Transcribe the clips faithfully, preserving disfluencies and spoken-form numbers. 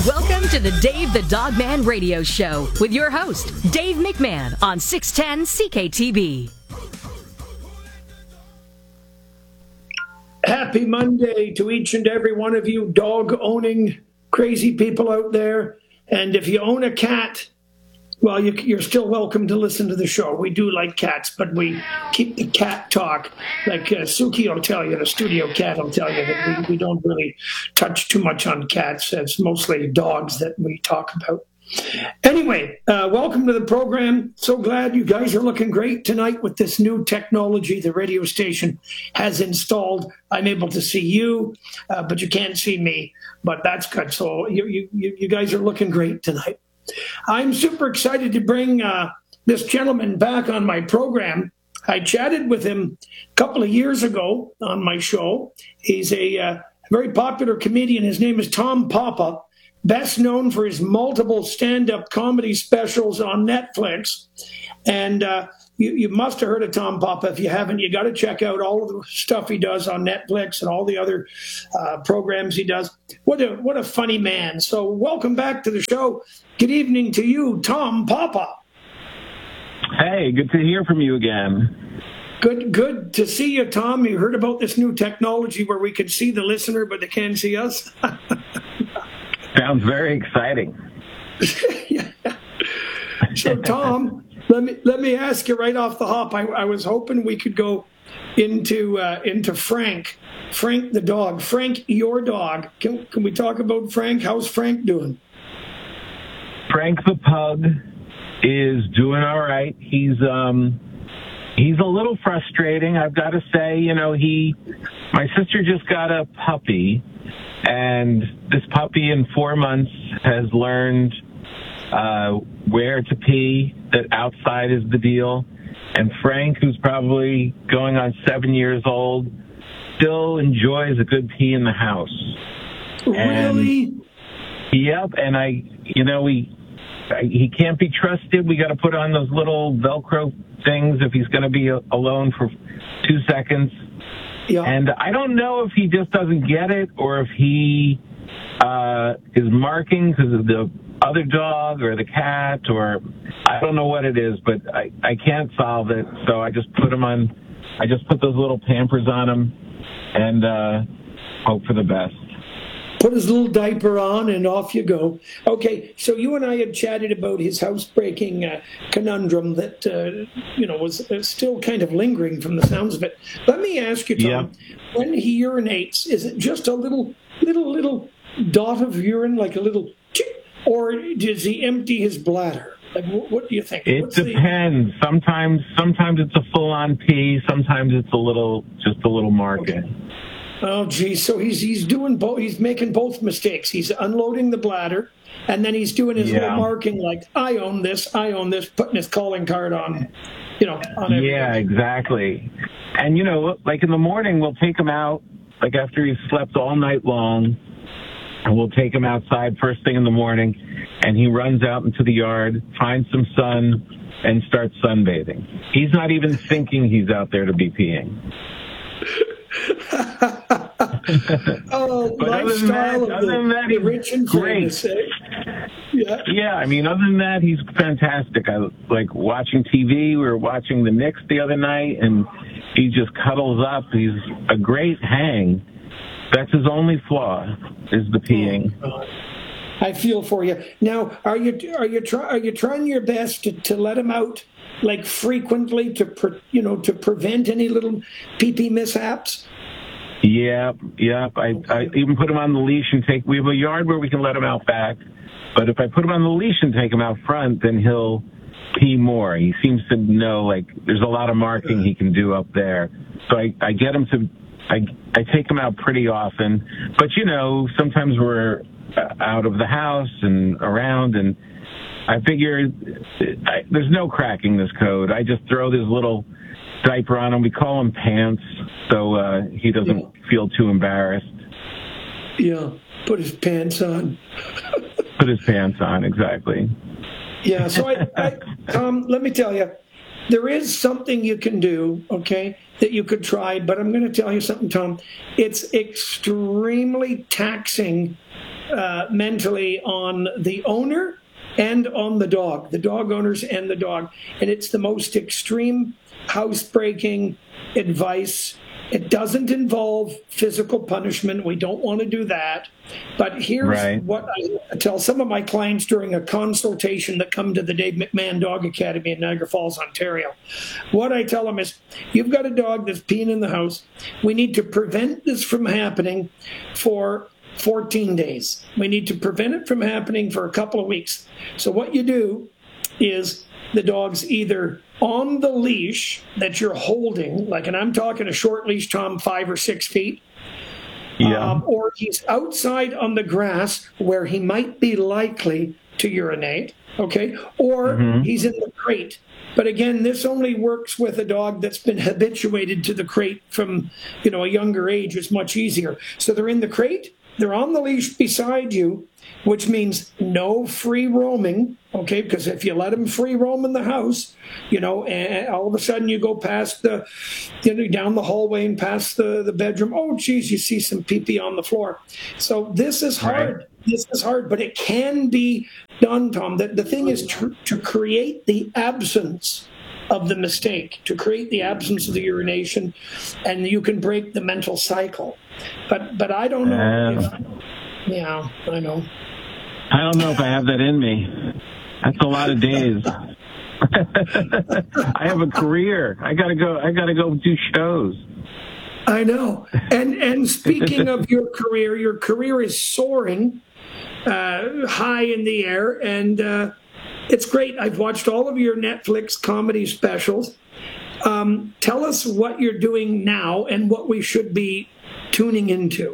Welcome to the Dave the Dogman Radio Show with your host, Dave McMahon on six ten C K T B. Happy Monday to each and every one of you dog-owning crazy people out there. And if you own a cat, well, you, you're still welcome to listen to the show. We do like cats, but we keep the cat talk. Like uh, Suki will tell you, the studio cat will tell you that we, we don't really touch too much on cats. It's mostly dogs that we talk about. Anyway, uh, welcome to the program. So glad you guys are looking great tonight with this new technology the radio station has installed. I'm able to see you, uh, but you can't see me. But that's good. So you, you, you guys are looking great tonight. I'm super excited to bring uh, this gentleman back on my program. I chatted with him a couple of years ago on my show. He's a uh, very popular comedian. His name is Tom Papa, best known for his multiple stand-up comedy specials on Netflix. And uh, you, you must have heard of Tom Papa. If you haven't, you got to check out all of the stuff he does on Netflix and all the other uh, programs he does. What a what a funny man. So welcome back to the show. Good evening to you, Tom Papa. Hey, good to hear from you again. Good good to see you, Tom. You heard about this new technology where we can see the listener, but they can't see us? Sounds very exciting. Yeah. So, Tom, let me let me ask you right off the hop. I, I was hoping we could go into uh, into Frank, Frank the dog, Frank your dog. Can can we talk about Frank? How's Frank doing? Frank the pug is doing all right. He's um he's a little frustrating, I've got to say. You know, he my sister just got a puppy, and this puppy in four months has learned uh, where to pee, that outside is the deal. And Frank, who's probably going on seven years old, still enjoys a good pee in the house. Really? And, yep. And I, you know, we, I, he can't be trusted. We got to put on those little Velcro things if he's going to be a, alone for two seconds. Yeah. And I don't know if he just doesn't get it or if he uh, is marking because of the other dog or the cat, or I don't know what it is, but I, I can't solve it. So I just put him on, I just put those little Pampers on him and uh, hope for the best. Put his little diaper on and off you go. Okay, so you and I had chatted about his housebreaking uh, conundrum that, uh, you know, was uh, still kind of lingering from the sounds of it. Let me ask you, Tom, yeah. When he urinates, is it just a little, little, little dot of urine, like a little chip, or does he empty his bladder? Like, what, what do you think? It What's depends. The... Sometimes, sometimes it's a full-on pee. Sometimes it's a little, just a little marking. Okay. Oh, geez. So he's he's doing both. He's making both mistakes. He's unloading the bladder, and then he's doing his yeah. little marking, like I own this, I own this, putting his calling card on, you know. On yeah, exactly. And you know, like in the morning, we'll take him out, like after he's slept all night long, and we'll take him outside first thing in the morning, and he runs out into the yard, finds some sun, and starts sunbathing. He's not even thinking he's out there to be peeing. Oh, but lifestyle other than that, other than that he's rich and great. Famous, eh? Yeah. Yeah, I mean, other than that, he's fantastic. I like watching T V. We were watching the Knicks the other night, and he just cuddles up. He's a great hang. That's his only flaw, is the peeing. Oh, I feel for you. Now, are you are you try, are you trying your best to, to let him out, like frequently, to pre, you know to prevent any little pee-pee mishaps? Yeah, yeah. I, I even put him on the leash and take. We have a yard where we can let him out back, but if I put him on the leash and take him out front, then he'll pee more. He seems to know, like, there's a lot of marking he can do up there. So I, I get him to. I I take him out pretty often, but you know, sometimes we're out of the house and around, and I figure I, there's no cracking this code. I just throw this little diaper on him. We call him pants, so uh, he doesn't yeah. feel too embarrassed. Yeah, put his pants on. Put his pants on, exactly. Yeah, so I, I Tom, let me tell you, there is something you can do, okay, that you could try, but I'm going to tell you something, Tom. It's extremely taxing uh, mentally on the owner and on the dog, the dog owners and the dog. And it's the most extreme housebreaking advice. It doesn't involve physical punishment. We don't want to do that. But here's right. what I tell some of my clients during a consultation that come to the Dave McMahon Dog Academy in Niagara Falls, Ontario. What I tell them is, you've got a dog that's peeing in the house. We need to prevent this from happening for fourteen days. We need to prevent it from happening for a couple of weeks. So what you do is the dog's either on the leash that you're holding, like, and I'm talking a short leash, Tom, five or six feet, yeah. um, or he's outside on the grass where he might be likely to urinate, okay, or mm-hmm. he's in the crate. But again, this only works with a dog that's been habituated to the crate from, you know, a younger age. It's much easier. So they're in the crate, they're on the leash beside you, which means no free roaming, okay? Because if you let them free roam in the house, you know, and all of a sudden you go past the, you know, down the hallway and past the, the bedroom, oh, geez, you see some pee-pee on the floor. So this is hard. Right. This is hard, but it can be done, Tom. The, the thing is to, to create the absence of the mistake, to create the absence of the urination, and you can break the mental cycle. But but I don't know. Uh, if, yeah, I know. I don't know if I have that in me. That's a lot of days. I have a career. I gotta go. I gotta go do shows. I know. And and speaking of your career, your career is soaring uh, high in the air, and uh, it's great. I've watched all of your Netflix comedy specials. Um, tell us what you're doing now and what we should be tuning into.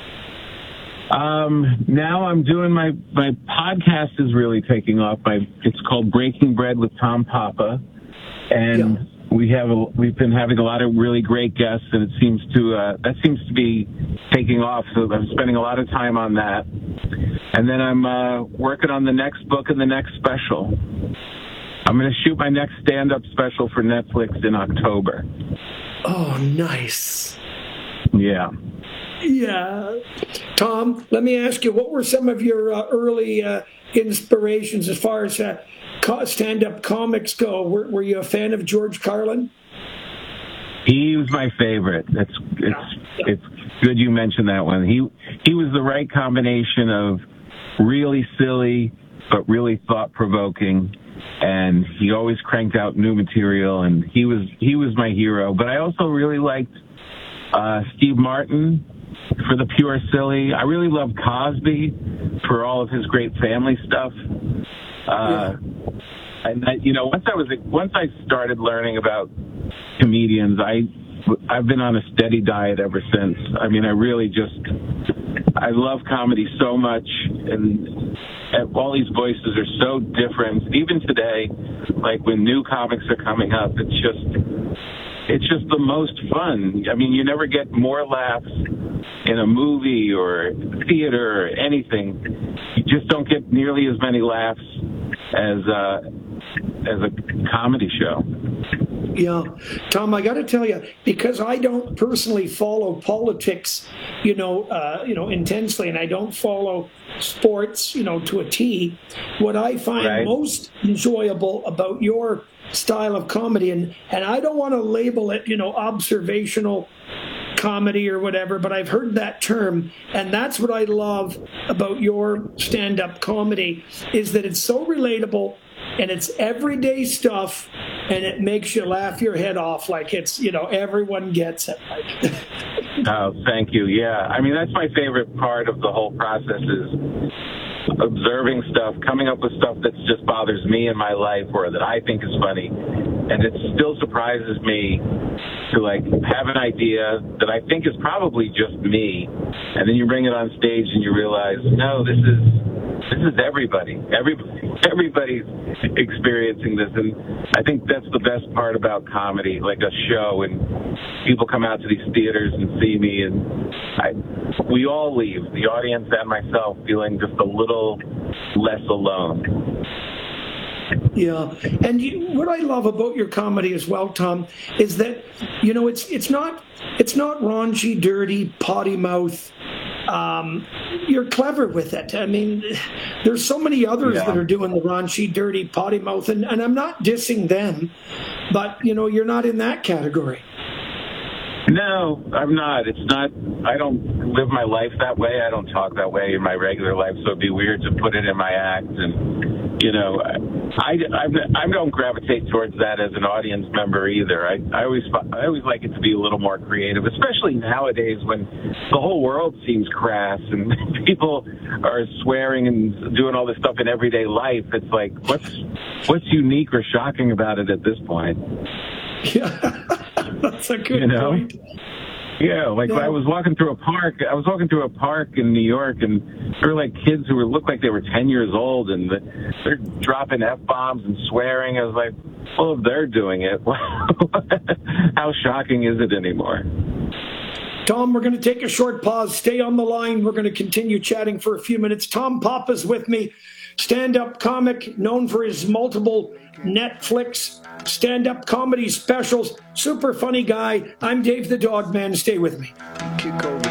Um, now I'm doing my, my podcast is really taking off. My, it's called Breaking Bread with Tom Papa. And yeah. we have, a, we've been having a lot of really great guests, and it seems to, uh, that seems to be taking off. So I'm spending a lot of time on that. And then I'm, uh, working on the next book and the next special. I'm going to shoot my next stand-up special for Netflix in October. Oh, nice. Yeah. Yeah. Tom, let me ask you, what were some of your uh, early uh, inspirations as far as uh, stand-up comics go? Were, were you a fan of George Carlin? He was my favorite. It's it's yeah. Yeah. it's good you mentioned that one. He he was the right combination of really silly but really thought-provoking, and he always cranked out new material, and he was he was my hero. But I also really liked uh, Steve Martin for the pure silly. I really love Cosby for all of his great family stuff. Uh, yeah. And I, you know, once I was once I started learning about comedians, I I've been on a steady diet ever since. I mean, I really just I love comedy so much, and, and all these voices are so different. Even today, like when new comics are coming up, it's just it's just the most fun. I mean, you never get more laughs in a movie or theater or anything. You just don't get nearly as many laughs as uh, as a comedy show. Yeah. Tom, I got to tell you, because I don't personally follow politics, you know, uh, you know, intensely, and I don't follow sports, you know, to a T, what I find right. most enjoyable about your style of comedy, and, and I don't want to label it, you know, observational comedy or whatever, but I've heard that term, and that's what I love about your stand-up comedy, is that it's so relatable, and it's everyday stuff, and it makes you laugh your head off like it's, you know, everyone gets it. Oh, thank you. Yeah. I mean, that's my favorite part of the whole process is observing stuff, coming up with stuff that just bothers me in my life or that I think is funny. And it still surprises me to, like, have an idea that I think is probably just me. And then you bring it on stage and you realize, no, this is this is everybody. Everybody, everybody's experiencing this. And I think that's the best part about comedy, like a show. And people come out to these theaters and see me, and I, we all leave, the audience and myself, feeling just a little less alone. Yeah, and you, what I love about your comedy as well, Tom, is that, you know, it's it's not it's not raunchy, dirty, potty mouth Um, you're clever with it. I mean, there's so many others yeah. that are doing the raunchy, dirty, potty mouth, and, and I'm not dissing them, but, you know, you're not in that category. No, I'm not. It's not. I don't live my life that way. I don't talk that way in my regular life, so it'd be weird to put it in my act. And, you know, I, I, I don't gravitate towards that as an audience member either. I, I always I always like it to be a little more creative, especially nowadays when the whole world seems crass and people are swearing and doing all this stuff in everyday life. It's like, what's what's unique or shocking about it at this point? Yeah. That's a good you know? point. Yeah, like yeah. I was walking through a park. I was walking through a park in New York, and there were like kids who were looked like they were ten years old, and they're dropping F-bombs and swearing. I was like, well, if they're doing it, how shocking is it anymore? Tom, we're going to take a short pause. Stay on the line. We're going to continue chatting for a few minutes. Tom Papa's with me, stand-up comic known for his multiple Netflix stand-up comedy specials. Super funny guy. I'm Dave the Dog Man. Stay with me.